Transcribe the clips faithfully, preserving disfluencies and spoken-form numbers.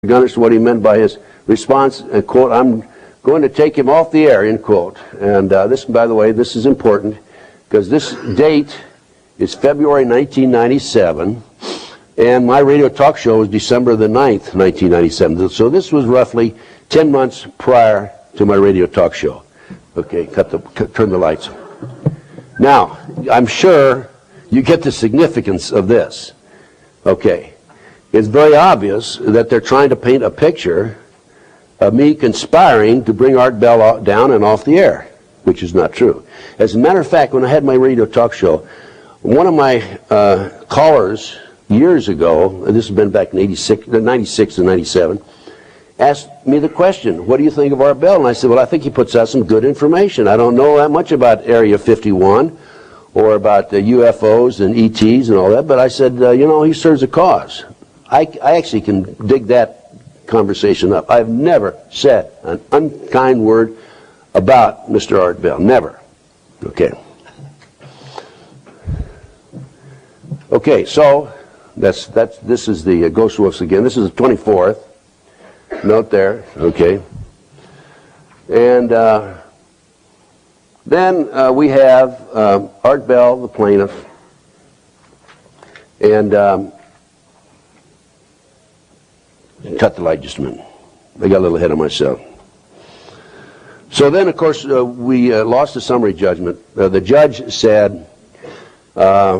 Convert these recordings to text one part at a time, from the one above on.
Gunderson what he meant by his response, and quote, "I'm going to take him off the air," end quote. And uh, this, by the way, this is important because this date is February nineteen ninety-seven, and my radio talk show was December the ninth, nineteen ninety-seven. So this was roughly ten months prior to my radio talk show. Okay, cut the, cut, turn the lights on. Now, I'm sure you get the significance of this. Okay. It's very obvious that they're trying to paint a picture of me conspiring to bring Art Bell down and off the air, which is not true. As a matter of fact, when I had my radio talk show, one of my uh, callers years ago, and this has been back in eighty-six, ninety-six and ninety-seven, asked me the question, "What do you think of Art Bell?" And I said, "Well, I think he puts out some good information. I don't know that much about Area fifty-one or about the U F Os and E Ts and all that, but I said, uh, you know, he serves a cause." I, I actually can dig that conversation up. I've never said an unkind word about Mister Art Bell. Never. Okay. Okay, so that's that's this is the uh, Ghost Wolves again. This is the twenty-fourth. Note there. Okay. And uh, then uh, we have uh, Art Bell, the plaintiff, and um, cut the light just a minute. I got a little ahead of myself. So then, of course, uh, we uh, lost the summary judgment. Uh, the judge said, uh,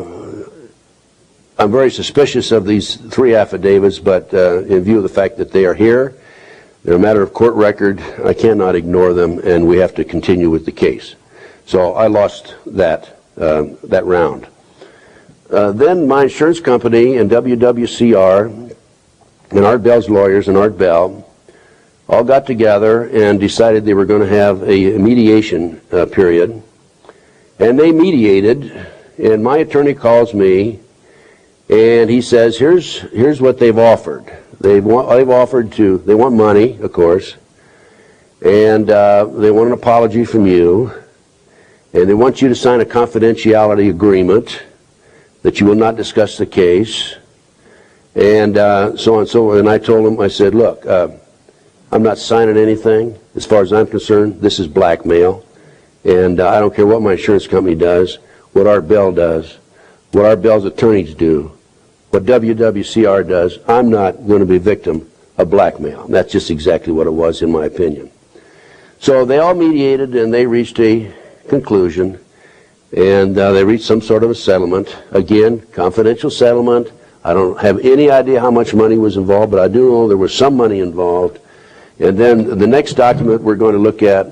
I'm very suspicious of these three affidavits, but uh, in view of the fact that they are here, they're a matter of court record, I cannot ignore them, and we have to continue with the case. So I lost that, uh, that round. Uh, then my insurance company and W W C R and Art Bell's lawyers and Art Bell all got together and decided they were going to have a mediation uh, period. And they mediated, and my attorney calls me, and he says, here's here's what they've offered. They've, wa- they've offered to, they want money, of course, and uh, they want an apology from you, and they want you to sign a confidentiality agreement that you will not discuss the case, and uh, so on and so on. And I told him, I said, look, uh, I'm not signing anything. As far as I'm concerned, this is blackmail. And uh, I don't care what my insurance company does, what Art Bell does, what Art Bell's attorneys do, what W W C R does. I'm not going to be a victim of blackmail. And that's just exactly what it was, in my opinion. So they all mediated, and they reached a conclusion. And uh, they reached some sort of a settlement. Again, confidential settlement. I don't have any idea how much money was involved, but I do know there was some money involved. And then the next document we're going to look at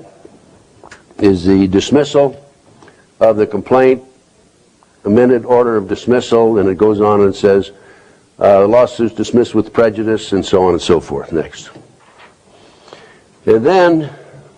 is the dismissal of the complaint, amended order of dismissal, and it goes on and says, uh, lawsuits dismissed with prejudice, and so on and so forth next. And then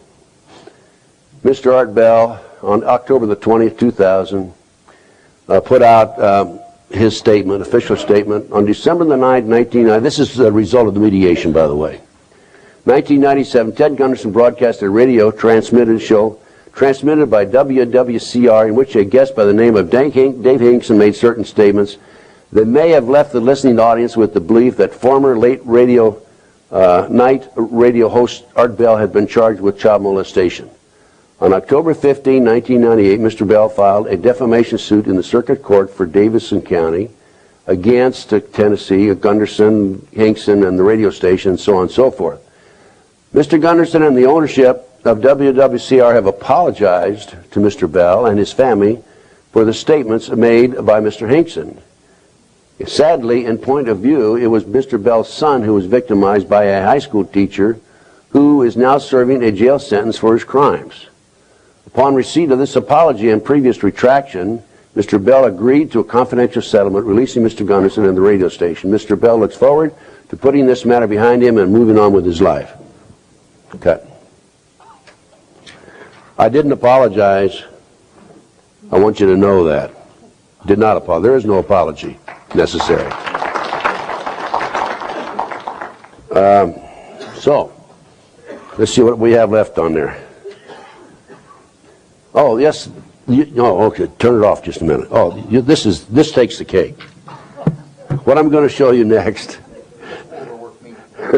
Mister Art Bell, on October the twentieth, two thousand, uh, put out um, his statement, official statement, on December the ninth, nineteen ninety. This is the result of the mediation, by the way. nineteen ninety-seven, Ted Gunderson broadcasted a radio transmitted show transmitted by W W C R in which a guest by the name of Dave Hinkson made certain statements that may have left the listening audience with the belief that former late radio uh, night radio host Art Bell had been charged with child molestation. On October fifteenth, nineteen ninety-eight, Mister Bell filed a defamation suit in the Circuit Court for Davidson County against uh, Tennessee, Gunderson, Hinkson, and the radio station, and so on and so forth. Mister Gunderson and the ownership of W W C R have apologized to Mister Bell and his family for the statements made by Mister Hinkson. Sadly, in point of view, it was Mister Bell's son who was victimized by a high school teacher who is now serving a jail sentence for his crimes. Upon receipt of this apology and previous retraction, Mister Bell agreed to a confidential settlement releasing Mister Gunderson and the radio station. Mister Bell looks forward to putting this matter behind him and moving on with his life. Cut. I didn't apologize. I want you to know that. Did not apologize. There is no apology necessary. Um, so, let's see what we have left on there. Oh, yes. You, oh, okay. Turn it off just a minute. Oh, you, this is this takes the cake. What I'm going to show you next